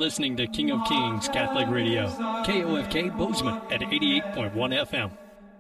listening to King of Kings Catholic Radio, KOFK Bozeman at 88.1 FM.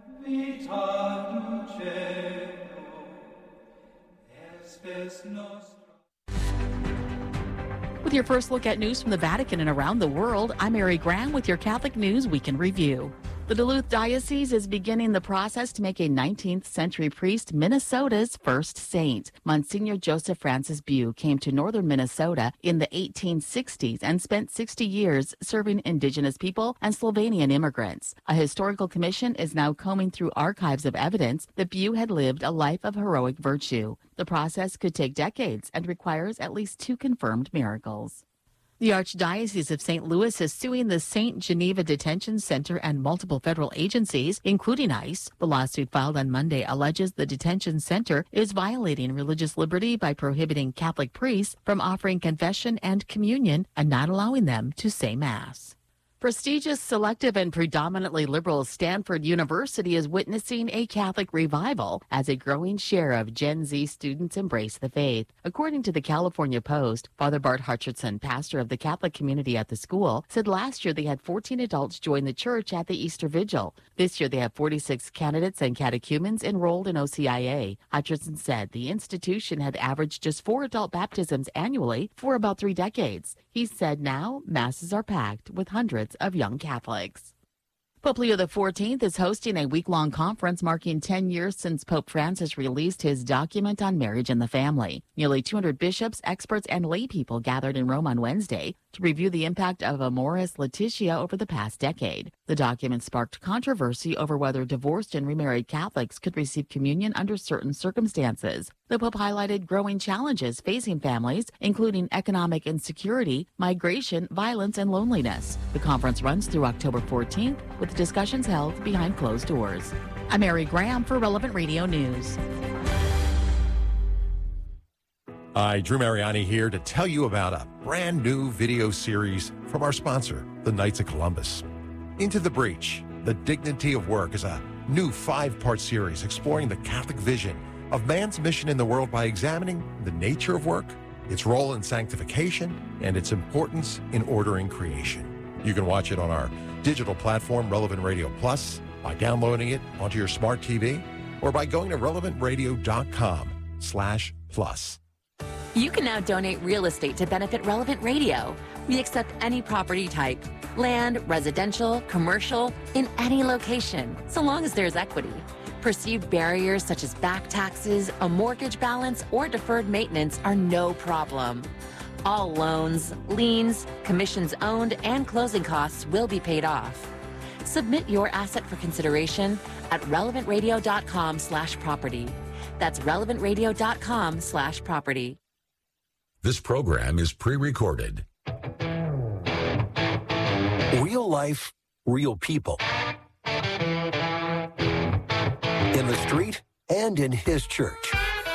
With your first look at news from the Vatican and around the world, I'm Mary Graham with your Catholic News Week in Review. The Duluth Diocese is beginning the process to make a 19th century priest Minnesota's first saint. Monsignor Joseph Francis Bew came to northern Minnesota in the 1860s and spent 60 years serving indigenous people and Slovenian immigrants. A historical commission is now combing through archives of evidence that Bew had lived a life of heroic virtue. The process could take decades and requires at least 2 confirmed miracles. The Archdiocese of St. Louis is suing the St. Geneva Detention Center and multiple federal agencies, including ICE. The lawsuit filed on Monday alleges the detention center is violating religious liberty by prohibiting Catholic priests from offering confession and communion and not allowing them to say Mass. Prestigious, selective, and predominantly liberal Stanford University is witnessing a Catholic revival as a growing share of Gen Z students embrace the faith. According to the California Post, Father Bart Hutcherson, pastor of the Catholic community at the school, said last year they had 14 adults join the church at the Easter Vigil. This year they have 46 candidates and catechumens enrolled in OCIA. Hutcherson said the institution had averaged just 4 adult baptisms annually for about 3 decades. He said now masses are packed with hundreds of young Catholics. Pope Leo XIV is hosting a week-long conference marking 10 years since Pope Francis released his document on marriage and the family. Nearly 200 bishops, experts, and lay people gathered in Rome on Wednesday to review the impact of Amoris Laetitia over the past decade. The document sparked controversy over whether divorced and remarried Catholics could receive communion under certain circumstances. The Pope highlighted growing challenges facing families, including economic insecurity, migration, violence, and loneliness. The conference runs through October 14th, with discussions held behind closed doors. I'm Mary Graham for Relevant Radio News. Hi, Drew Mariani here to tell you about a brand new video series from our sponsor, the Knights of Columbus. Into the Breach, The Dignity of Work is a new 5-part series exploring the Catholic vision of man's mission in the world by examining the nature of work, its role in sanctification, and its importance in ordering creation. You can watch it on our digital platform, Relevant Radio Plus, by downloading it onto your smart TV, or by going to relevantradio.com/plus. You can now donate real estate to benefit Relevant Radio. We accept any property type, land, residential, commercial, in any location, so long as there's equity. Perceived barriers such as back taxes, a mortgage balance, or deferred maintenance are no problem. All loans, liens, commissions owned, and closing costs will be paid off. Submit your asset for consideration at relevantradio.com/property. That's relevantradio.com/property. This program is pre-recorded. Real life, real people. In the street and in his church.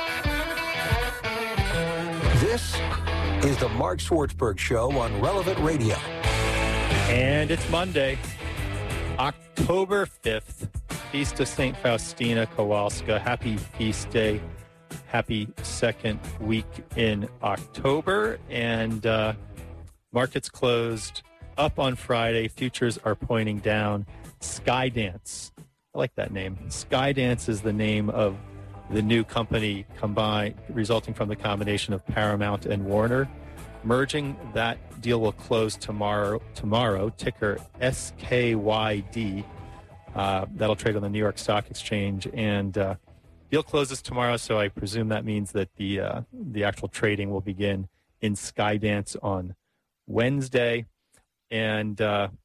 This is the Mark Swartzberg Show on Relevant Radio. And it's Monday, October 5th, Feast of St. Faustina Kowalska. Happy Feast Day. Happy second week in October. And markets closed up on Friday. Futures are pointing down. Skydance. I like that name. Skydance is the name of the new company resulting from the combination of Paramount and Warner. Merging, that deal will close tomorrow, ticker SKYD. That'll trade on the New York Stock Exchange. And deal closes tomorrow, so I presume that means that the actual trading will begin in Skydance on Wednesday. And,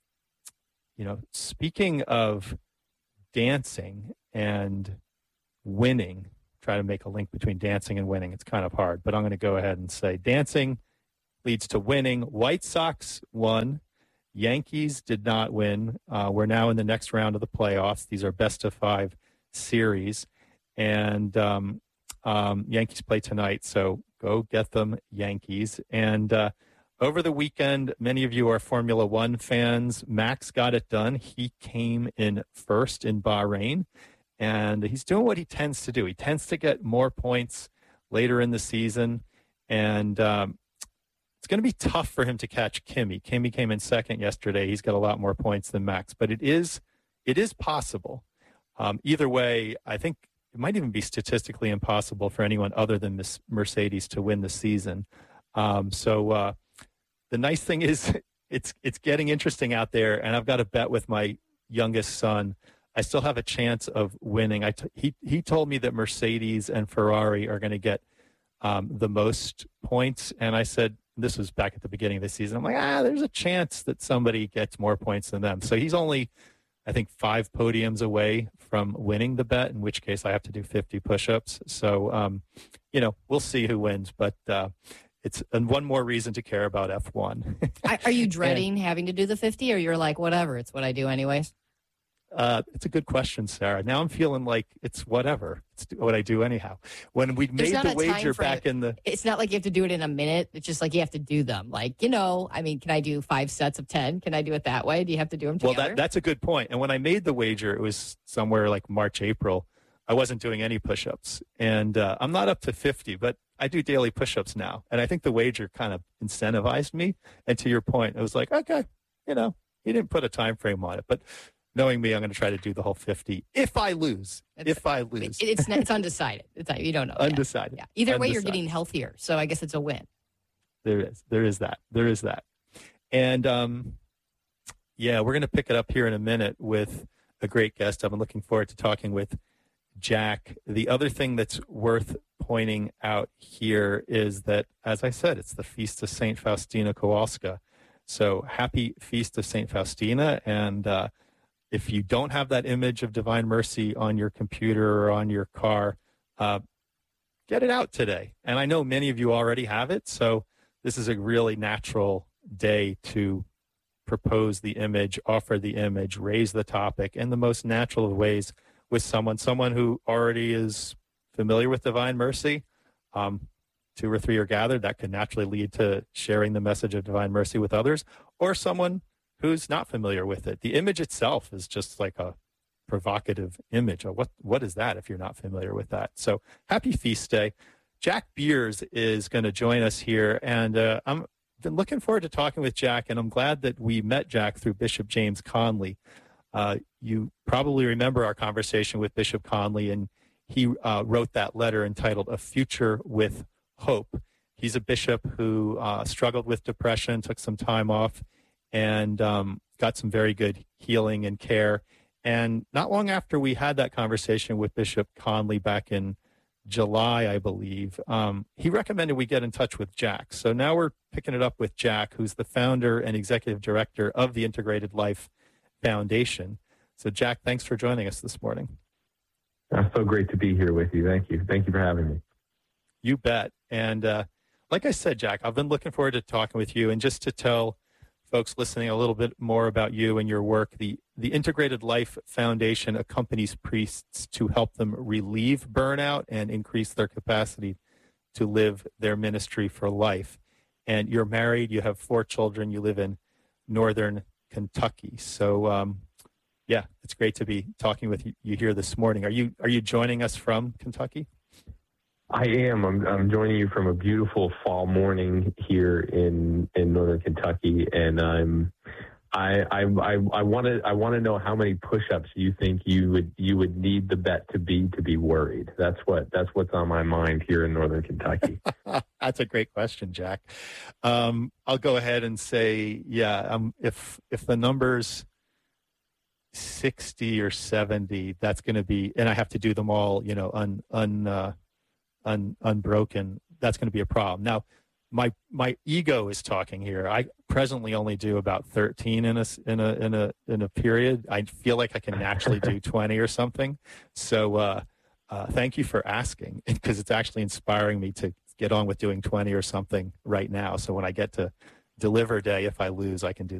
speaking of dancing and winning, try to make a link between dancing and winning. It's kind of hard, but I'm going to go ahead and say dancing leads to winning. White Sox won. Yankees did not win. We're now in the next round of the playoffs. These are best-of-5 series. And Yankees play tonight, so go get them, Yankees. And over the weekend, many of you are Formula One fans. Max got it done. He came in first in Bahrain, and he's doing what he tends to do. He tends to get more points later in the season, and it's going to be tough for him to catch Kimi. Kimi came in second yesterday. He's got a lot more points than Max, but it is possible. Either way, I think it might even be statistically impossible for anyone other than Mercedes to win the season. So the nice thing is it's getting interesting out there, and I've got a bet with my youngest son. I still have a chance of winning. He told me that Mercedes and Ferrari are going to get the most points, and I said, this was back at the beginning of the season, I'm like, there's a chance that somebody gets more points than them. So he's only, I think, 5 podiums away from winning the bet, in which case I have to do 50 push-ups. So, we'll see who wins, but it's one more reason to care about F1. Are you dreading having to do the 50, or you're like, whatever, it's what I do anyways? It's a good question, Sarah. Now I'm feeling like it's whatever. It's what I do anyhow. When we made the wager back in the... It's not like you have to do it in a minute. It's just like you have to do them. Like, can I do 5 sets of 10? Can I do it that way? Do you have to do them together? Well, that's a good point. And when I made the wager, it was somewhere like March, April. I wasn't doing any push-ups. And I'm not up to 50, but I do daily push-ups now. And I think the wager kind of incentivized me. And to your point, it was like, okay, he didn't put a time frame on it. But knowing me, I'm going to try to do the whole 50 if I lose. It's undecided. You don't know. Undecided. Yeah. Either way, you're getting healthier. So I guess it's a win. There is that. And we're going to pick it up here in a minute with a great guest. I've been looking forward to talking with Jack. The other thing that's worth pointing out here is that, as I said, it's the Feast of St. Faustina Kowalska. So happy Feast of St. Faustina. And if you don't have that image of Divine Mercy on your computer or on your car, get it out today. And I know many of you already have it, so this is a really natural day to propose the image, offer the image, raise the topic in the most natural of ways with someone who already is familiar with Divine Mercy. 2 or 3 are gathered. That could naturally lead to sharing the message of Divine Mercy with others, or someone who's not familiar with it. The image itself is just like a provocative image. What is that if you're not familiar with that? So happy feast day. Jack Beers is going to join us here, and I'm been looking forward to talking with Jack, and I'm glad that we met Jack through Bishop James Conley. You probably remember our conversation with Bishop Conley, and he wrote that letter entitled A Future with Hope. He's a bishop who struggled with depression, took some time off, and got some very good healing and care. And not long after we had that conversation with Bishop Conley back in July, I believe, he recommended we get in touch with Jack. So now we're picking it up with Jack, who's the founder and executive director of the Integrated Life Foundation. So Jack, thanks for joining us this morning. It's so great to be here with you. Thank you. Thank you for having me. You bet. And like I said, Jack, I've been looking forward to talking with you. And just to tell folks listening a little bit more about you and your work, the Integrated Life Foundation accompanies priests to help them relieve burnout and increase their capacity to live their ministry for life. And you're married, you have 4 children, you live in northern Kentucky. So, it's great to be talking with you here this morning. Are you joining us from Kentucky? I am. I'm joining you from a beautiful fall morning here in northern Kentucky, and I want to know how many push-ups you think you would need the bet to be worried. That's what's on my mind here in northern Kentucky. That's a great question, Jack. I'll go ahead and say, if the number's 60 or 70, that's going to be, and I have to do them all, unbroken, that's going to be a problem. Now, my ego is talking here. I presently only do about 13 in a period. I feel like I can naturally do 20 or something. So thank you for asking, because it's actually inspiring me to get on with doing 20 or something right now. So when I get to deliver day, if I lose, I can do